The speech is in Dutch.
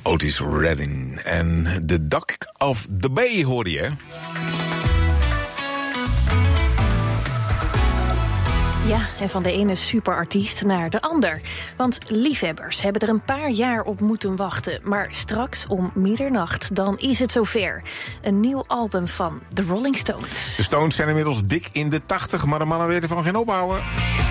Otis Redding. En The Dock of the Bay hoorde je. Ja, en van de ene superartiest naar de ander. Want liefhebbers hebben er een paar jaar op moeten wachten. Maar straks om middernacht, dan is het zover. Een nieuw album van The Rolling Stones. De Stones zijn inmiddels dik in de 80, maar de mannen weten van geen ophouden.